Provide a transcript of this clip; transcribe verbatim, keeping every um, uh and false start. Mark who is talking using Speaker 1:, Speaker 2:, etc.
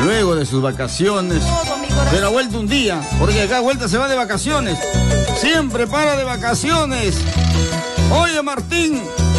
Speaker 1: luego de sus vacaciones, pero ha vuelto un día, porque acá vuelta se va de vacaciones, siempre para de vacaciones. Oye, Martín,